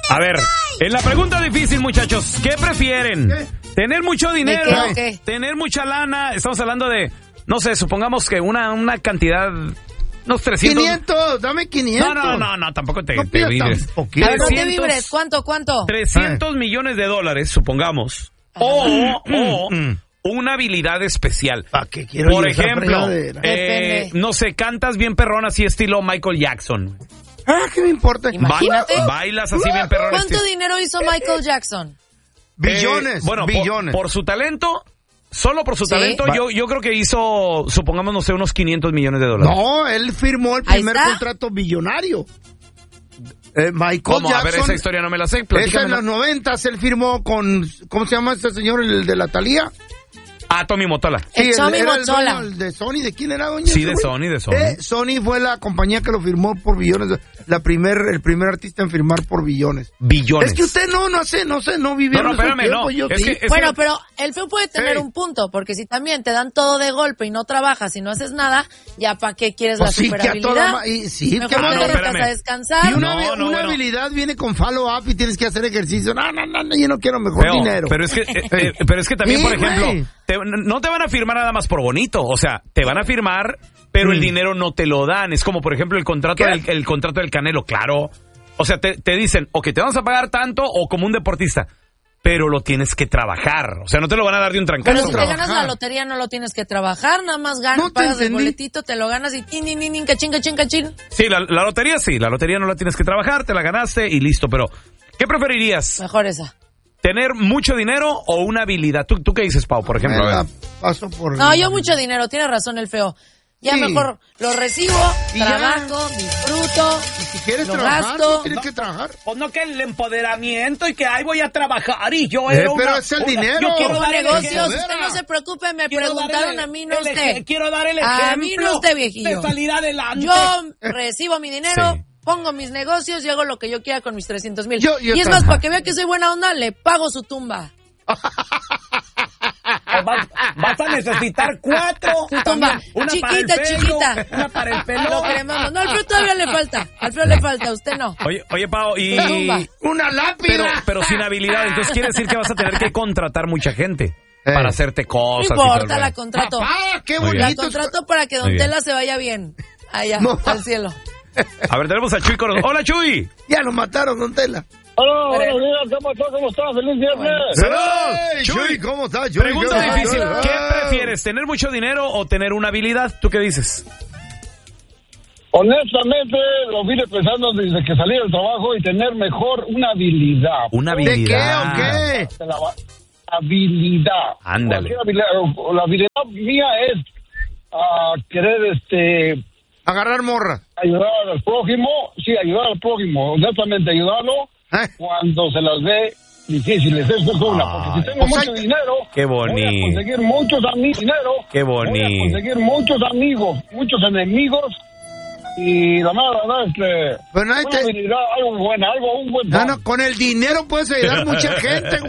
A ver, en la pregunta difícil, muchachos, ¿qué prefieren? ¿Qué? ¿Tener mucho dinero? ¿Qué? ¿Tener mucha lana? Estamos hablando de, no sé, supongamos que una cantidad, unos 300... 500, dame 500. No, tampoco te pidas vibres. tan poquito. A ver, no te 300. vibres. ¿Cuánto? 300 millones de dólares, supongamos. O una habilidad especial. ¿Para qué quiero Por yo esa ejemplo, fregadera? Depende. no sé, cantas bien perrón así estilo Michael Jackson. ¿Qué me importa? Imagínate. Bailas así bien perrón. ¿Cuánto dinero hizo Michael Jackson? Billones, bueno, billones. Por su talento, solo por su Sí. talento, yo creo que hizo, supongamos, no sé, unos 500 millones de dólares. No, él firmó el Ahí primer está. contrato billonario. Michael ¿Cómo? A ver, Jackson. esa historia no me la sé. Esa en Platícamela. los 90s él firmó con, ¿cómo se llama este señor, el de la Thalía? Ah, Tommy Motola. El Tommy era Motola. dueño de Sony, ¿de quién era, doña? Sí, ese de güey? Sony, de Sony. Sony fue la compañía que lo firmó por billones, el primer artista en firmar por billones. Billones. Es que usted no vivió No, en esos espérame, tiempos, no. yo Es sí. que- Bueno, pero el feo puede tener Sí. un punto, porque si también te dan todo de golpe y no trabajas y no haces nada, ya para qué quieres Pues la sí, que a toda superhabilidad. sí, Mejor que te no, dedicas espérame. a descansar. Y una bueno. habilidad viene con follow-up y tienes que hacer ejercicio. No, yo no quiero mejor Feo, dinero. Pero es que también, Sí, por ejemplo, güey. no te van a firmar nada más por bonito. O sea, te van a firmar, pero el dinero no te lo dan. Es como, por ejemplo, el contrato el contrato del Canelo, claro. O sea, te dicen, o que te vamos a pagar tanto, o como un deportista. Pero lo tienes que trabajar. O sea, no te lo van a dar de un Pero trancazo. si te ganas la lotería no lo tienes que trabajar, nada más ganas, No te pagas el entendí. boletito, te lo ganas y cachín. Sí, la lotería sí. La lotería no la tienes que trabajar, te la ganaste y listo. Pero, ¿qué preferirías? Mejor esa. ¿Tener mucho dinero o una habilidad? ¿Tú qué dices, Pau, por ejemplo? Me A la ver. paso por... No, yo mucho dinero, tiene razón el feo. Ya Sí. mejor lo recibo, Y ya. trabajo, disfruto. Si quieres lo trabajar, gasto. no tienes que trabajar. Pues no, que el empoderamiento y que ahí voy a trabajar y yo pero es el dinero. Yo quiero Como dar el negocios, ejemplo. usted no se preocupe, me Quiero dar preguntaron el- a mí, no el usted. quiero dar el ejemplo A mí no usted, viejillo. de salir adelante. Yo recibo mi dinero, Sí. pongo mis negocios y hago lo que yo quiera con mis 300,000. Yo Y es más, también. para que vea que soy buena onda, le pago su tumba. Vas a necesitar 4. Su tumba. Chiquita. Una para el pelo. Lo queremos. No, al feo todavía le falta. Al feo le falta, a usted no. Oye, Pau, Su tumba. Una lápida. pero sin habilidad, entonces quiere decir que vas a tener que contratar mucha gente para hacerte No cosas. y todo el importa, rollo. la contrato. ¡Ah, qué Muy bien. La bonito! contrato para que Muy Don bien. Tela se vaya bien. Allá, No. al cielo. A ver, tenemos a Chuy con nosotros. Hola, Chuy. Ya lo mataron, don Tela. Hola, buenos días, ¿cómo estás? ¡Feliz viernes! ¡Hey, Chuy. Chuy! ¿Cómo estás, Chuy? Pregunta ¿Qué difícil. tal? ¿Qué prefieres, tener mucho dinero o tener una habilidad? ¿Tú qué dices? Honestamente, lo vine pensando desde que salí del trabajo y tener mejor una habilidad. Una ¿De qué habilidad. o qué? Habilidad. Ándale. Cualquier habilidad. La habilidad mía es querer Agarrar morra. ayudar al prójimo. Sí, ayudar al prójimo. Honestamente, ayudarlo cuando se las ve difíciles. Eso es una. Porque si tengo o sea, mucho dinero, qué voy a bonito. conseguir muchos amigos. Qué Voy a bonito. conseguir muchos amigos, muchos enemigos. Y la verdad es que Pero nadie una te- habilidad, algo bueno, un buen No, con el dinero puedes ayudar a mucha gente,